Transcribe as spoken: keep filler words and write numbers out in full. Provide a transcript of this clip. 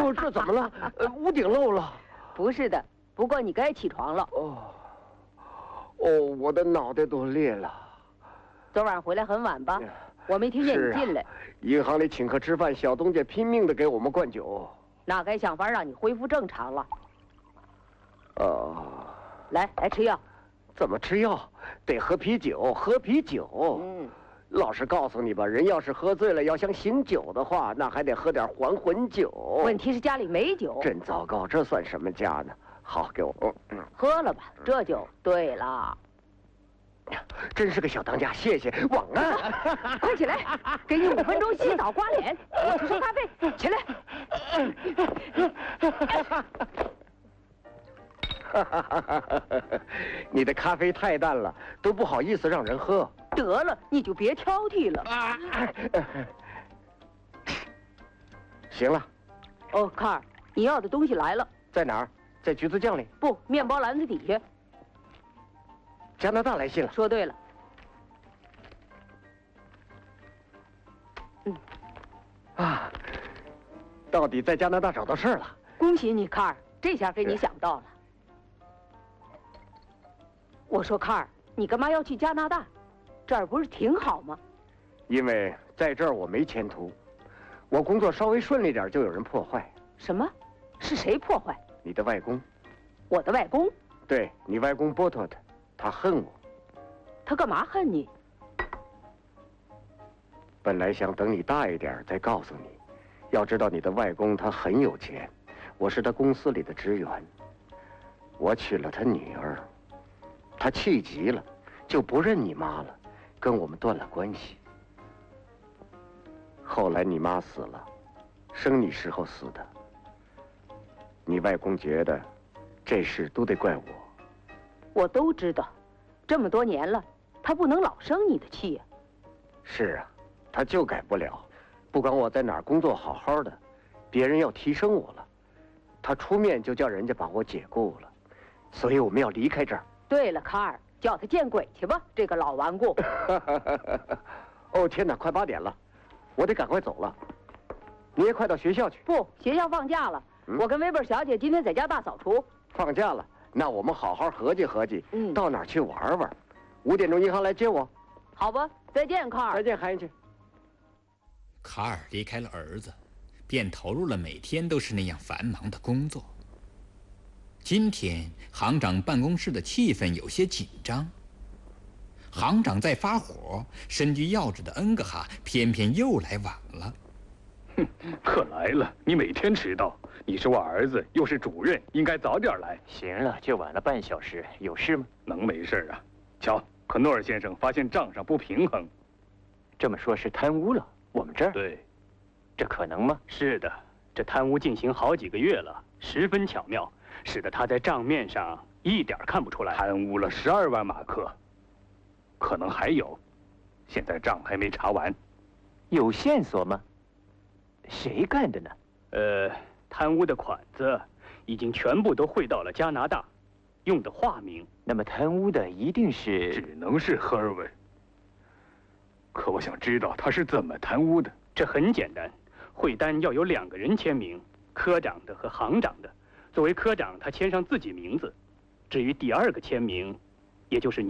哦，这怎么了？呃，屋顶漏了。 不是的，不过你该起床了。 哦，哦，我的脑袋都裂了。 昨晚回来很晚吧？我没听见你进来。 啊、银行里请客吃饭，小东家拼命的给我们灌酒。 那该想法让你恢复正常了。 哦， 来，来吃药。 怎么吃药？得喝啤酒，喝啤酒。嗯。老实告诉你吧，人要是喝醉了，要想醒酒的话，那还得喝点还魂酒。 问题是家里没酒。 真糟糕，这算什么家呢？好，给我。嗯， 喝了吧，这就对了。 真是个小当家，谢谢。晚安。 快起来，给你五分钟洗澡刮脸，我去收咖啡。起来。 你的咖啡太淡了，都不好意思让人喝。 得了，你就别挑剔了。啊、 行了。 哦，卡尔，你要的东西来了。 在哪儿？在橘子酱里？ 不，面包篮子底下。 加拿大来信了。 说对了。嗯。 啊，到底在加拿大找到事儿了。 恭喜你，卡尔，这下给你想到了。我说，卡尔，你干嘛要去加拿大？这儿不是挺好吗？ 因为在这儿我没前途，我工作稍微顺利点就有人破坏。 什么？是谁破坏？ 你的外公。 我的外公？ 对，你外公波托特，他恨我。 他干嘛恨你？ 本来想等你大一点再告诉你，要知道你的外公他很有钱，我是他公司里的职员，我娶了他女儿，他气急了，就不认你妈了。跟我们断了关系。后来你妈死了，生你时候死的。你外公觉得这事都得怪我。 我都知道，这么多年了，他不能老生你的气呀。 是啊，他就改不了。不管我在哪儿工作好好的，别人要提升我了，他出面就叫人家把我解雇了。所以我们要离开这儿。 对了，卡尔。叫他见鬼去吧，这个老顽固！ 哦天哪，快八点了，我得赶快走了。你也快到学校去。 不，学校放假了。嗯、我跟威伯小姐今天在家大扫除。 放假了，那我们好好合计合计，嗯，到哪儿去玩玩。五点钟银行来接我。 好吧，再见，卡尔。 再见，韩去。 卡尔离开了儿子，便投入了每天都是那样繁忙的工作。今天行长办公室的气氛有些紧张，行长在发火，身居要职的恩格哈偏偏又来晚了。 哼，可来了！你每天迟到，你是我儿子，又是主任，应该早点来。 行了，就晚了半小时，有事吗？ 能没事啊？瞧，可诺尔先生发现账上不平衡。 这么说是贪污了？我们这儿？ 对。 这可能吗？ 是的，这贪污进行好几个月了，十分巧妙。使得他在账面上一点看不出来。 贪污了十二万马克，可能还有，现在账还没查完。 有线索吗？谁干的呢？ 呃，贪污的款子已经全部都汇到了加拿大，用的化名。 那么贪污的一定是…… 只能是赫尔文。可我想知道他是怎么贪污的。 这很简单，汇单要有两个人签名，科长的和行长的。作为科长，他签上自己名字；至于第二个签名，也就是